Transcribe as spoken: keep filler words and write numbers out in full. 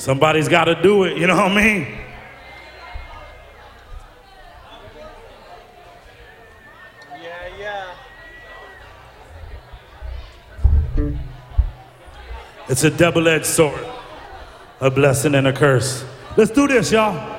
Somebody's got to do it, you know what I mean? Yeah, yeah. It's a double-edged sword, a blessing and a curse. Let's do this, y'all.